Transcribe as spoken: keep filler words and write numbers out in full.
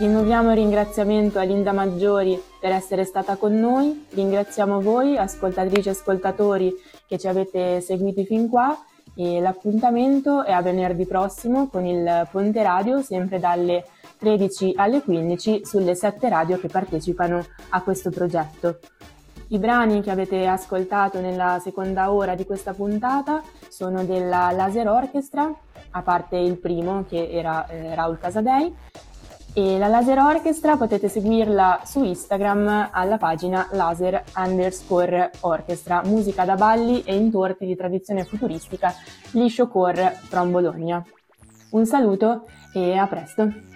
Rinnoviamo il ringraziamento a Linda Maggiori per essere stata con noi, ringraziamo voi ascoltatrici e ascoltatori che ci avete seguiti fin qua e l'appuntamento è a venerdì prossimo con il Ponte Radio, sempre dalle tredici alle quindici sulle sette radio che partecipano a questo progetto. I brani che avete ascoltato nella seconda ora di questa puntata sono della Laser Orchestra, a parte il primo che era eh, Raul Casadei, e la Laser Orchestra potete seguirla su Instagram alla pagina laser underscore orchestra, musica da balli e intorti di tradizione futuristica liscio core from Bologna. Un saluto e a presto!